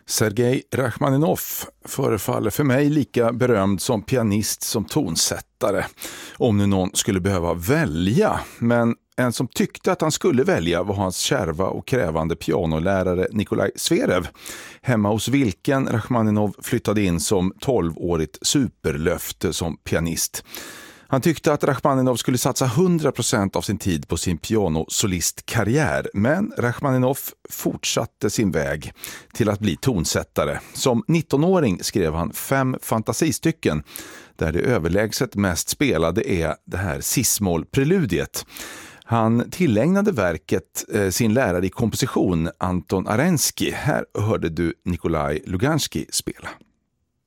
Sergej Rachmaninov förefaller för mig lika berömd som pianist som tonsättare. Om nu någon skulle behöva välja, men en som tyckte att han skulle välja var hans kärva och krävande pianolärare Nikolaj Zverev, hemma hos vilken Rachmaninov flyttade in som 12-årigt superlöfte som pianist. Han tyckte att Rachmaninov skulle satsa 100% av sin tid på sin pianosolistkarriär, men Rachmaninov fortsatte sin väg till att bli tonsättare. Som 19-åring skrev han 5 fantasistycken, där det överlägset mest spelade är det här cis-moll-preludiet. Han tillägnade verket sin lärare i komposition Anton Arensky. Här hörde du Nikolaj Luganskij spela.